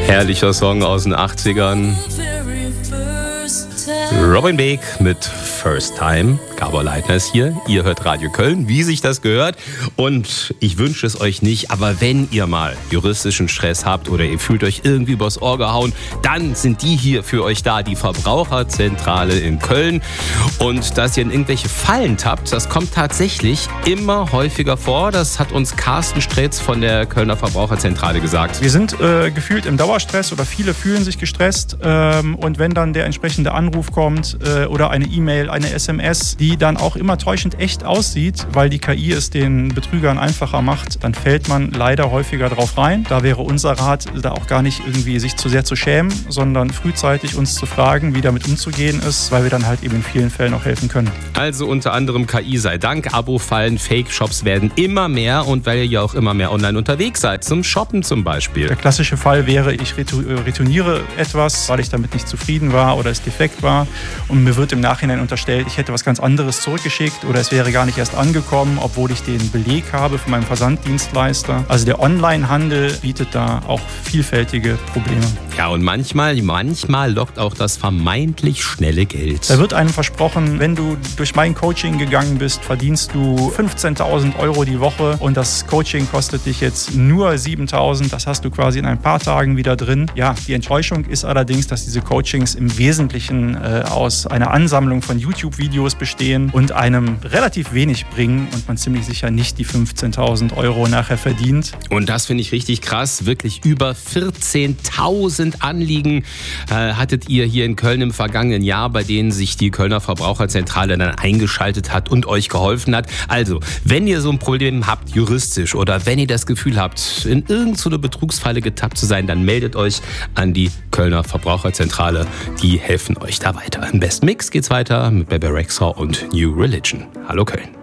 Herrlicher Song aus den 80ern. Robin Beek mit First Time. Gabor Leitner ist hier. Ihr hört Radio Köln, wie sich das gehört. Und ich wünsche es euch nicht, aber wenn ihr mal juristischen Stress habt oder ihr fühlt euch irgendwie übers Ohr gehauen, dann sind die hier für euch da, die Verbraucherzentrale in Köln. Und dass ihr in irgendwelche Fallen tappt, das kommt tatsächlich immer häufiger vor. Das hat uns Carsten Strätz von der Kölner Verbraucherzentrale gesagt. Wir sind gefühlt im Dauerstress oder viele fühlen sich gestresst. Und wenn dann der entsprechende Anruf kommt oder eine E-Mail, eine SMS, die dann auch immer täuschend echt aussieht, weil die KI es den Betrügern einfacher macht, dann fällt man leider häufiger drauf rein. Da wäre unser Rat, da auch gar nicht irgendwie sich zu sehr zu schämen, sondern frühzeitig uns zu fragen, wie damit umzugehen ist, weil wir dann halt eben in vielen Fällen auch helfen können. Also unter anderem KI sei Dank, Abo-Fallen, Fake-Shops werden immer mehr und weil ihr ja auch immer mehr online unterwegs seid, zum Shoppen zum Beispiel. Der klassische Fall wäre, ich retourniere etwas, weil ich damit nicht zufrieden war oder es defekt war und mir wird im Nachhinein unterstellt, ich hätte was ganz anderes zurückgeschickt oder es wäre gar nicht erst angekommen, obwohl ich den Beleg habe von meinem Versanddienstleister. Also der Onlinehandel bietet da auch vielfältige Probleme. Ja, und manchmal lockt auch das vermeintlich schnelle Geld. Da wird einem versprochen, wenn du durch mein Coaching gegangen bist, verdienst du 15.000 € die Woche und das Coaching kostet dich jetzt nur 7.000. Das hast du quasi in ein paar Tagen wieder drin. Ja, die Enttäuschung ist allerdings, dass diese Coachings im Wesentlichen aus einer Ansammlung von YouTube-Videos bestehen und einem relativ wenig bringen und man ziemlich sicher nicht die 15.000 € nachher verdient. Und das finde ich richtig krass. Wirklich über 14.000 Anliegen hattet ihr hier in Köln im vergangenen Jahr, bei denen sich die Kölner Verbraucherzentrale dann eingeschaltet hat und euch geholfen hat. Also, wenn ihr so ein Problem habt, juristisch, oder wenn ihr das Gefühl habt, in irgendeine Betrugsfalle getappt zu sein, dann meldet euch an die Kölner Verbraucherzentrale. Die helfen euch da weiter. Im Best Mix geht's weiter mit Bebe Rexha und New Religion. Hallo Köln.